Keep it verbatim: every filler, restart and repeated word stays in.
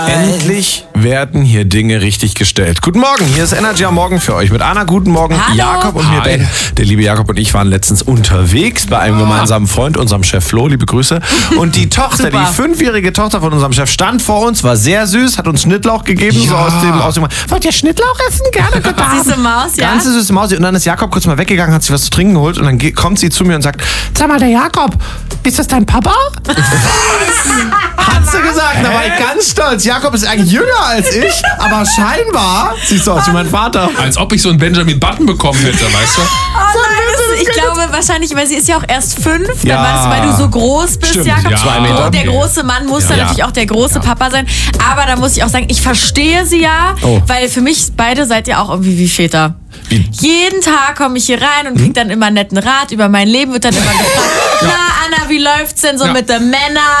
Endlich werden hier Dinge richtig gestellt. Guten Morgen, hier ist Energy am Morgen für euch mit Anna. Guten Morgen, Hallo. Jakob und mir, Ben. Der liebe Jakob und ich waren letztens unterwegs bei einem gemeinsamen Freund, unserem Chef Flo, liebe Grüße. Und die Tochter, die fünfjährige Tochter von unserem Chef stand vor uns, war sehr süß, hat uns Schnittlauch gegeben, Ja. so aus dem, aus dem, wollt ihr Schnittlauch essen? Gerne, total. Süße Maus, ja. Ganze süße Maus. Und dann ist Jakob kurz mal weggegangen, hat sich was zu trinken geholt und dann ge- kommt sie zu mir und sagt, sag mal, der Jakob, ist das dein Papa? Hat sie gesagt, da war ich ganz stolz. Jakob ist eigentlich jünger als ich, aber scheinbar siehst du aus wie mein Vater. Als ob ich so einen Benjamin Button bekommen hätte, weißt du? Oh nein, das, ich glaube wahrscheinlich, weil sie ist ja auch erst fünf, Ja. dann war das, weil du so groß bist, Stimmt, Jakob. ja. Zwei Meter. Und der große Mann muss dann Ja. natürlich auch der große Papa sein. Aber da muss ich auch sagen, ich verstehe sie ja, Oh. weil für mich beide seid ihr auch irgendwie wie Väter. Wie? Jeden Tag komme ich hier rein und krieg dann immer einen netten Rat über mein Leben, wird dann immer gefragt, na Anna, wie läuft's denn so Ja. mit den Männern?